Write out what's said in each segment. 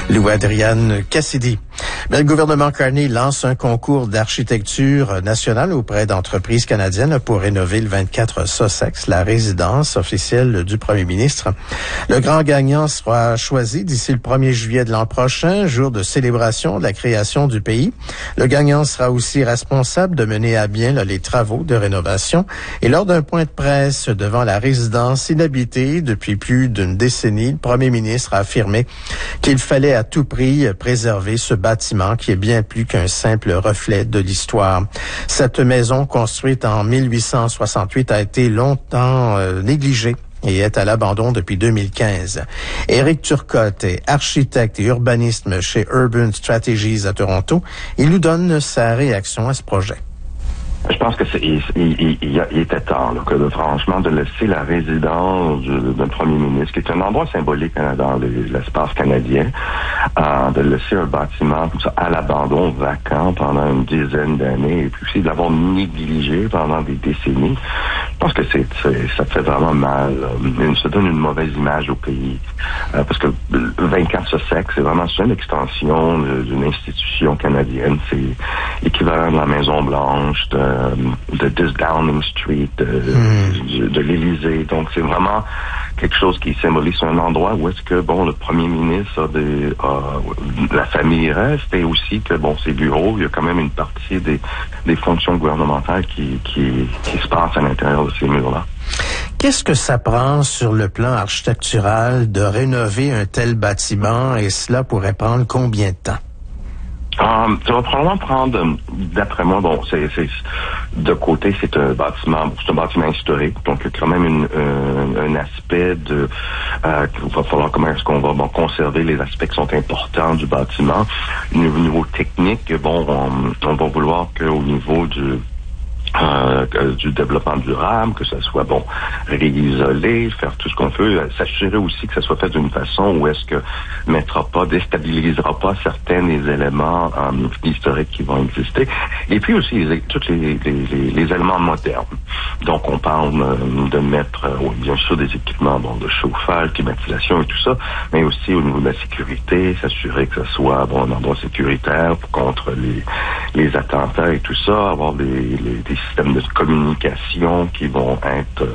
Lou Adrienne Cassidy. Le gouvernement Carney lance un concours d'architecture nationale auprès d'entreprises canadiennes pour rénover le 24 Sussex, la résidence officielle du premier ministre. Le grand gagnant sera choisi d'ici le 1er juillet de l'an prochain, jour de célébration de la création du pays. Le gagnant sera aussi responsable de mener à bien les travaux de rénovation. Et lors d'un point de presse devant la résidence inhabitée depuis plus d'une décennie, le premier ministre a affirmé qu'il fallait à tout prix préserver ce bâtiment qui est bien plus qu'un simple reflet de l'histoire. Cette maison construite en 1868 a été longtemps négligée et est à l'abandon depuis 2015. Éric Turcotte est architecte et urbaniste chez Urban Strategies à Toronto. Il nous donne sa réaction à ce projet. Je pense que il était temps, franchement, de laisser la résidence d'un premier ministre, qui est un endroit symbolique dans l'espace canadien, de laisser un bâtiment comme ça à l'abandon, vacant pendant une dizaine d'années, et puis aussi de l'avoir négligé pendant des décennies. Je pense que ça fait vraiment mal. Ça donne une mauvaise image au pays. Parce que le 24 Sussex, c'est une extension d'une institution canadienne. C'est l'équivalent de la Maison-Blanche, de 10 Downing Street, de l'Élysée. Donc, c'est vraiment quelque chose qui symbolise un endroit où est-ce que, le premier ministre la famille reste, et aussi que, ses bureaux, il y a quand même une partie des fonctions gouvernementales qui se passent à l'intérieur de ces murs-là. Qu'est-ce que ça prend sur le plan architectural de rénover un tel bâtiment, et cela pourrait prendre combien de temps? Ça va probablement prendre, d'après moi, c'est de côté, c'est un bâtiment historique, donc il y a quand même un aspect de il va falloir comment est-ce qu'on va conserver les aspects qui sont importants du bâtiment. Au niveau technique, on va vouloir qu'au niveau du développement durable, que ça soit réisolé, faire tout ce qu'on peut, s'assurer aussi que ça soit fait d'une façon où est-ce que déstabilisera pas certains des éléments historiques qui vont exister, et puis aussi tous les éléments modernes. Donc on parle de mettre bien sûr des équipements de chauffage, climatisation et tout ça, mais aussi au niveau de la sécurité, s'assurer que ça soit un endroit sécuritaire contre les attentats et tout ça, avoir des systèmes de communication qui vont être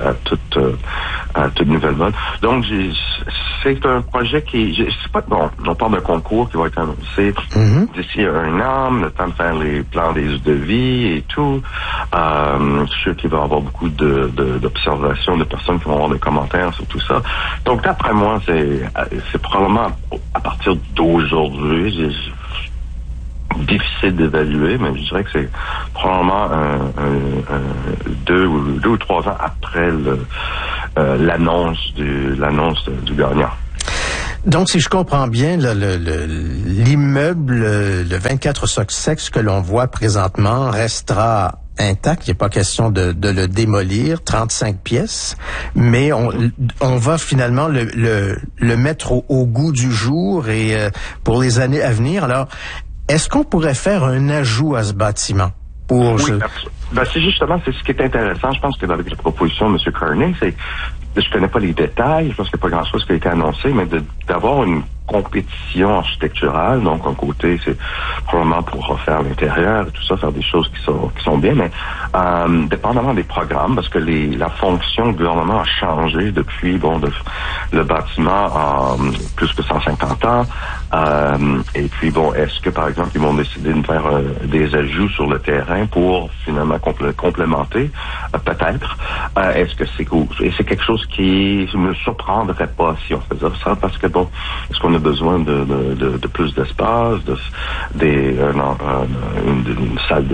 à toute nouvelle mode. Donc, c'est un projet c'est pas on parle d'un concours qui va être annoncé d'ici un an, le temps de faire les plans de vie et tout. Je suis sûr qu'il va y avoir beaucoup d'observations de personnes qui vont avoir des commentaires sur tout ça. Donc, d'après moi, c'est probablement à partir d'aujourd'hui, difficile d'évaluer, mais je dirais que c'est probablement deux ou 3 ans après l'annonce du gagnant. Donc, si je comprends bien, l'immeuble, le 24 Sussex que l'on voit présentement restera intact. Il n'est pas question de le démolir, 35 pièces, mais on va finalement le mettre au goût du jour et pour les années à venir. Alors, est-ce qu'on pourrait faire un ajout à ce bâtiment? Oui, c'est justement, c'est ce qui est intéressant. Je pense que avec la proposition de M. Carney, je connais pas les détails, je pense qu'il n'y a pas grand-chose qui a été annoncé, mais d'avoir une compétition architecturale, donc un côté, c'est probablement pour refaire l'intérieur et tout ça, faire des choses qui sont bien, mais dépendamment des programmes, parce que la fonction du gouvernement a changé depuis le bâtiment a plus que 150 ans, et puis est-ce que par exemple ils vont décider de faire des ajouts sur le terrain pour finalement complémenter, peut-être, est-ce que c'est quelque chose qui ne me surprendrait pas si on faisait ça, parce que est-ce qu'on a besoin de plus d'espace, une salle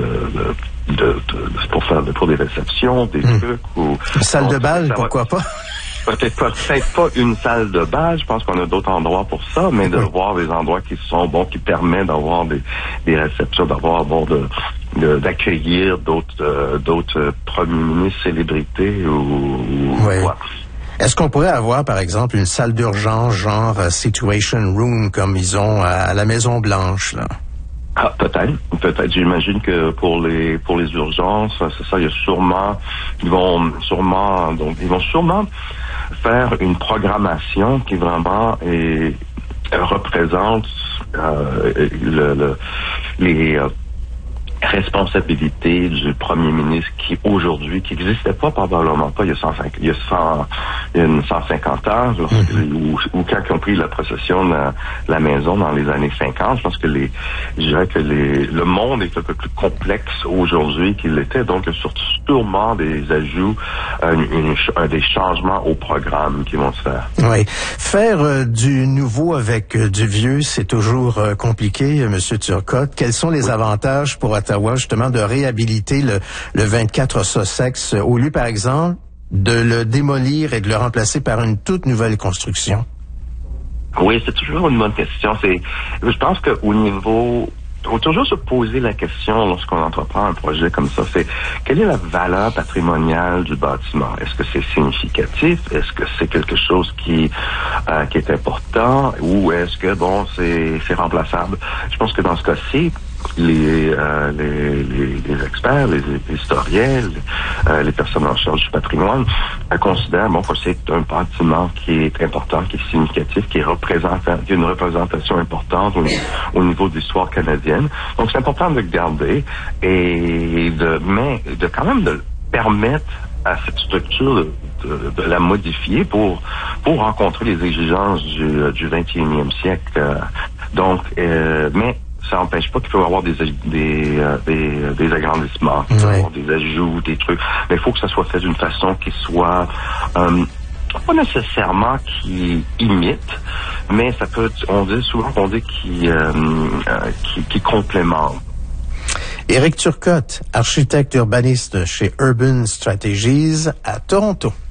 pour des réceptions, des trucs, ou une salle de bal, pourquoi pas? Peut-être pas une salle de bal, je pense qu'on a d'autres endroits pour ça, mais de voir des endroits qui qui permettent d'avoir des réceptions, d'accueillir d'autres premiers ministres, célébrités ou quoi. Est-ce qu'on pourrait avoir, par exemple, une salle d'urgence genre Situation Room comme ils ont à la Maison-Blanche, là? Ah, peut-être. J'imagine que pour les urgences, c'est ça, ils vont sûrement faire une programmation qui vraiment est représente les responsabilités du premier ministre qui n'existait pas probablement pas il y a 150 ans, ou quand ils ont pris la possession de la maison dans les années 50. Je pense que je dirais que le monde est un peu plus complexe aujourd'hui qu'il l'était, donc il y a sûrement des ajouts, des changements au programme qui vont se faire. Oui. Faire du nouveau avec du vieux, c'est toujours compliqué, M. Turcotte. Quels sont les avantages pour Ottawa, justement, de réhabiliter le 24 Sussex, au lieu, par exemple, de le démolir et de le remplacer par une toute nouvelle construction? Oui, c'est toujours une bonne question. Je pense qu'au niveau... Il faut toujours se poser la question lorsqu'on entreprend un projet comme ça, c'est quelle est la valeur patrimoniale du bâtiment? Est-ce que c'est significatif? Est-ce que c'est quelque chose qui est important? Ou est-ce que, c'est remplaçable? Je pense que dans ce cas-ci, les experts, les historiens, les personnes en charge du patrimoine considèrent que c'est un bâtiment qui est important, qui est significatif, qui a une représentation importante au niveau de l'histoire canadienne. Donc c'est important de le garder mais de quand même de permettre à cette structure de la modifier pour rencontrer les exigences du 21e siècle. Mais ça n'empêche pas qu'il peut y avoir des agrandissements, qu'il peut y avoir des ajouts, des trucs. Mais il faut que ça soit fait d'une façon qui soit pas nécessairement qui imite, mais ça peut, on dit souvent qui complémente. Éric Turcotte, architecte urbaniste chez Urban Strategies à Toronto.